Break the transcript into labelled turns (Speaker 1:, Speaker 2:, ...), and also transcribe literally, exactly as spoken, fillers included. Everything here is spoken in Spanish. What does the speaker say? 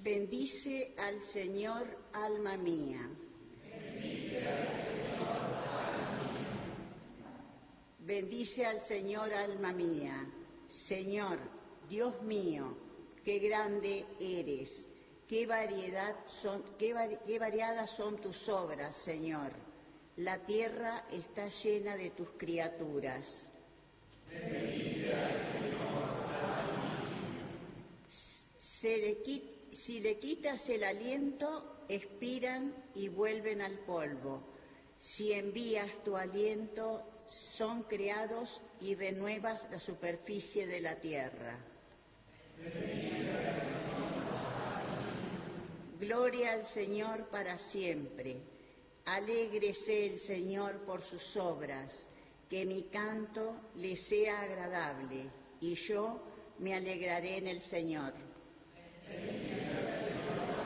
Speaker 1: Bendice al Señor, alma mía.
Speaker 2: Bendice al Señor, alma mía.
Speaker 1: Bendice al Señor, alma mía. Señor, Dios mío, qué grande eres. Qué variedad son, qué, vari, qué variadas son tus obras, Señor. La tierra está llena de tus criaturas.
Speaker 2: Bendice al Señor, alma mía.
Speaker 1: Se le quit, si le quitas el aliento, expiran y vuelven al polvo. Si envías tu aliento, son creados y renuevas la superficie de la tierra.
Speaker 2: Bendice al Señor, alma mía.
Speaker 1: Gloria al Señor para siempre. Alégrese el Señor por sus obras, que mi canto le sea agradable, y yo me alegraré en el Señor.